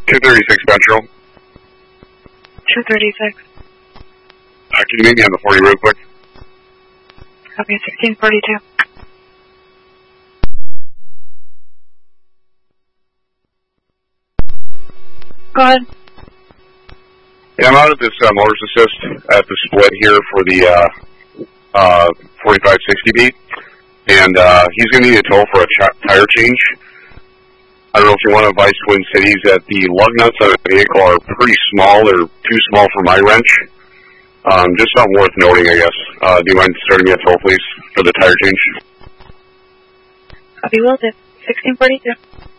236 Central. 236. Can you meet me on the 40 real quick? Copy, 1642. Go ahead. Yeah, I'm out at this Motors Assist at the split here for the 4560 beat, and he's going to need a tow for a tire change. I don't know if you want to advise Twin Cities that the lug nuts on the vehicle are pretty small. They're too small for my wrench. Just something worth noting, I guess. Do you mind starting me a tow, please, for the tire change? Copy, will do. 1642.